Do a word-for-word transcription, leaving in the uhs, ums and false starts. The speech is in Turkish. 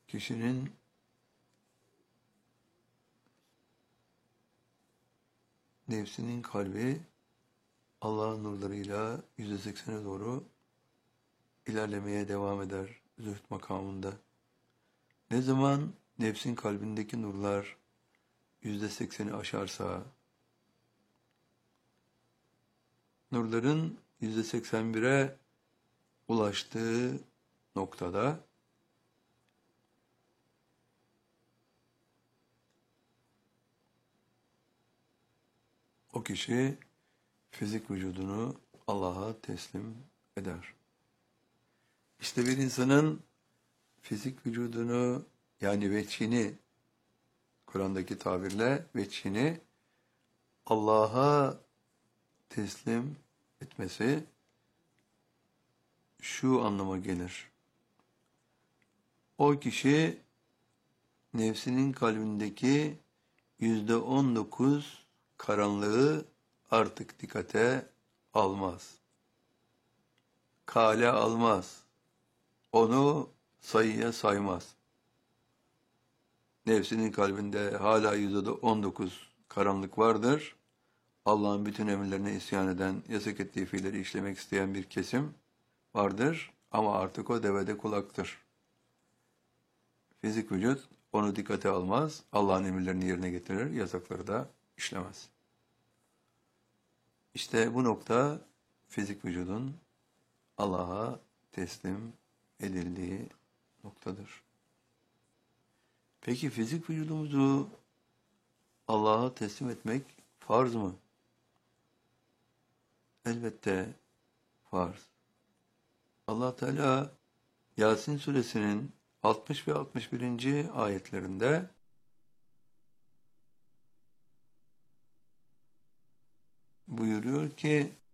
Kişinin nefsinin kalbi Allah'ın nurlarıyla yüzde seksene doğru ilerlemeye devam eder zühd makamında. Ne zaman nefsin kalbindeki nurlar yüzde sekseni aşarsa, nurların yüzde seksen bire ulaştığı noktada o kişi fizik vücudunu Allah'a teslim eder. İşte bir insanın fizik vücudunu, yani veçhini, Kur'an'daki tabirle veçhini Allah'a teslim etmesi şu anlama gelir. O kişi nefsinin kalbindeki yüzde on dokuz karanlığı artık dikkate almaz. Kale almaz. Onu sayıya saymaz. Nefsinin kalbinde hala yüzde on dokuz karanlık vardır. Allah'ın bütün emirlerine isyan eden, yasak ettiği fiilleri işlemek isteyen bir kesim vardır. Ama artık o devede kulaktır. Fizik vücut onu dikkate almaz. Allah'ın emirlerini yerine getirir, yasakları da işlemez. İşte bu nokta fizik vücudun Allah'a teslim edildiği noktadır. Peki fizik vücudumuzu Allah'a teslim etmek farz mı? Elbette farz. Allah Teala Yasin suresinin altmış ve altmış birinci ayetlerinde buyuruyor ki